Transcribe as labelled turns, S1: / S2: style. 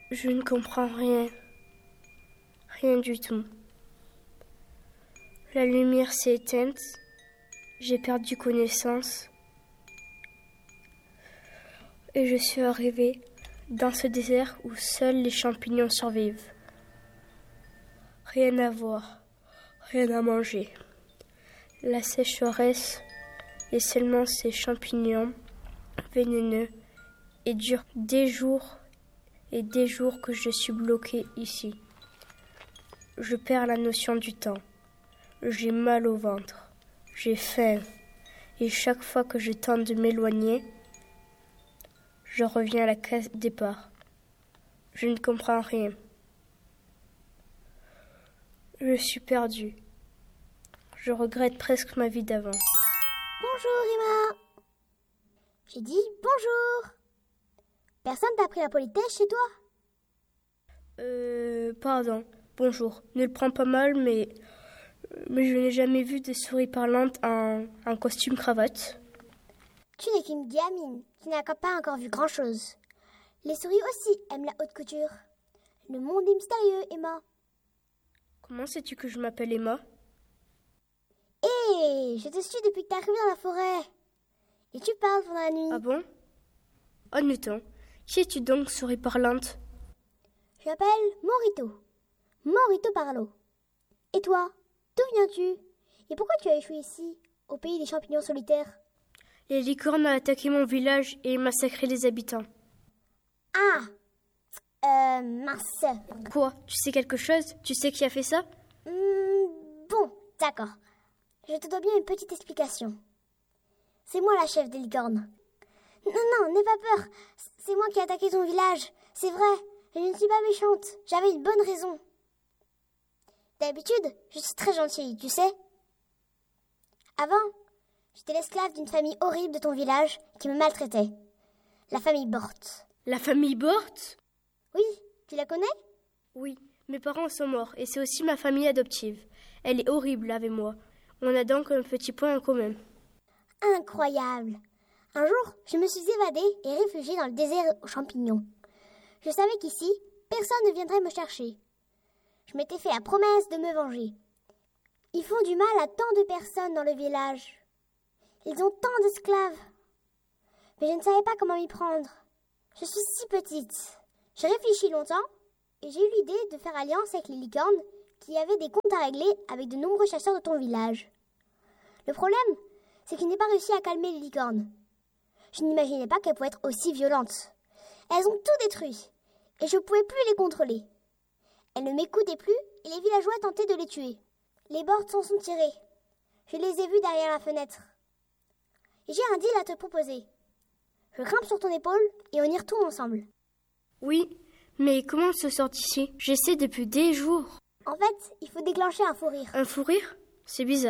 S1: Je ne comprends rien. Rien du tout. La lumière s'est éteinte. J'ai perdu connaissance. Et je suis arrivée dans ce désert où seuls les champignons survivent. Rien à voir, rien à manger. La sécheresse et seulement ces champignons vénéneux et dure des jours et des jours que je suis bloquée ici. Je perds la notion du temps. J'ai mal au ventre. J'ai faim. Et chaque fois que je tente de m'éloigner, je reviens à la case départ. Je ne comprends rien. Je suis perdue. Je regrette presque ma vie d'avant.
S2: Bonjour Emma. J'ai dit bonjour. Personne t'a appris la politesse chez toi?
S1: Pardon. Bonjour. Ne le prends pas mal, mais je n'ai jamais vu de souris parlante en costume cravate.
S2: Tu n'es qu'une gamine qui n'a pas encore vu grand-chose. Les souris aussi aiment la haute couture. Le monde est mystérieux, Emma.
S1: Comment sais-tu que je m'appelle Emma?
S2: Hé, je te suis depuis que t'es arrivée dans la forêt. Et tu parles pendant la nuit.
S1: Ah bon? Admettons. Qui es-tu donc, souris parlante?
S2: Je m'appelle Morito. Morito Parlo. Et toi, d'où viens-tu? Et pourquoi tu as échoué ici, au pays des champignons solitaires?
S1: Les licornes ont attaqué mon village et massacré les habitants.
S2: Ah, mince.
S1: Quoi? Tu sais quelque chose? Tu sais qui a fait ça?
S2: Bon, d'accord. Je te dois bien une petite explication. C'est moi la chef des licornes. Non, n'aie pas peur. C'est moi qui ai attaqué ton village. C'est vrai. Je ne suis pas méchante. J'avais une bonne raison. D'habitude, je suis très gentille, tu sais. Avant, j'étais l'esclave d'une famille horrible de ton village qui me maltraitait. La famille Bort.
S1: La famille Bort?
S2: Oui, tu la connais?
S1: Oui, mes parents sont morts et c'est aussi ma famille adoptive. Elle est horrible avec moi. On a donc un petit point en commun.
S2: Incroyable. Un jour, je me suis évadée et réfugiée dans le désert aux champignons. Je savais qu'ici, personne ne viendrait me chercher. Je m'étais fait la promesse de me venger. Ils font du mal à tant de personnes dans le village. Ils ont tant d'esclaves. Mais je ne savais pas comment m'y prendre. Je suis si petite. J'ai réfléchi longtemps et j'ai eu l'idée de faire alliance avec les licornes qui avaient des comptes à régler avec de nombreux chasseurs de ton village. Le problème, c'est qu'ils n'aient pas réussi à calmer les licornes. Je n'imaginais pas qu'elles pouvaient être aussi violentes. Elles ont tout détruit et je ne pouvais plus les contrôler. Elles ne m'écoutaient plus et les villageois tentaient de les tuer. Les bords s'en sont tirés. Je les ai vus derrière la fenêtre. Et j'ai un deal à te proposer. Je grimpe sur ton épaule et on y retourne ensemble.
S1: Oui, mais comment on se sort d'ici? J'essaie depuis des jours.
S2: En fait, il faut déclencher un fou rire.
S1: Un fou rire? C'est bizarre.